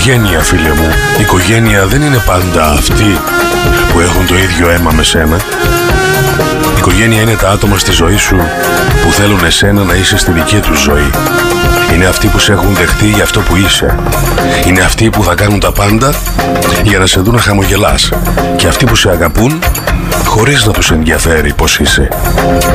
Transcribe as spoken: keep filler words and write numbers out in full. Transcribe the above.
οικογένεια, φίλε μου. Η οικογένεια δεν είναι πάντα αυτοί που έχουν το ίδιο αίμα με σένα. Η οικογένεια είναι τα άτομα στη ζωή σου που θέλουν εσένα να είσαι στην δική τους ζωή. Είναι αυτοί που σε έχουν δεχτεί για αυτό που είσαι. Είναι αυτοί που θα κάνουν τα πάντα για να σε δουν να χαμογελάς. Και αυτοί που σε αγαπούν χωρίς να τους ενδιαφέρει πως είσαι.